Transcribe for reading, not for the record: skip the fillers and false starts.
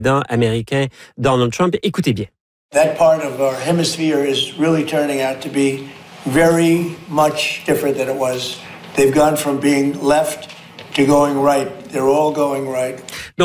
américain Donald Trump. Écoutez bien. That part of our hemisphere is really turning out to be very much different than it was. They've gone from being left to going right. They're all going right.